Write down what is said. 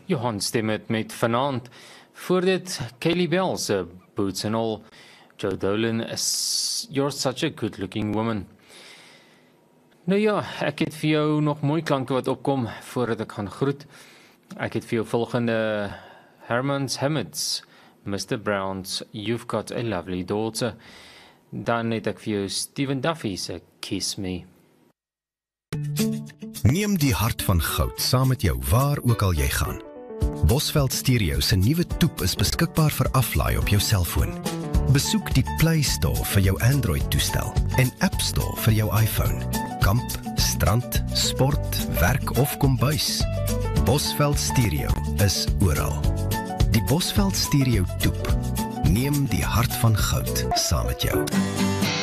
Johan stem het met vanaand. Voor dit, Kaylee Bell se Boots and All. Joe Dolan is You're Such a Good Looking Woman. Nou ja, ek het vir jou nog mooi klanke wat opkom voordat ek gaan groet. Ek het vir jou volgende Herman's Hermits, Mr. Brown's You've Got a Lovely Daughter. Dan het ek vir jou Stephen Duffy se Kiss Me. Neem die hart van goud saam met jou waar ook al jy gaan. Bosveld Stereo se nuwe toep is beskikbaar vir aflaai op jou selfoon. Besoek die Play Store vir jou Android-toestel en App Store vir jou iPhone. Kamp, strand, sport, werk of kombuis. Bosveld Stereo is oral. Die Bosveld Stereo toep. Neem die hart van goud saam met jou.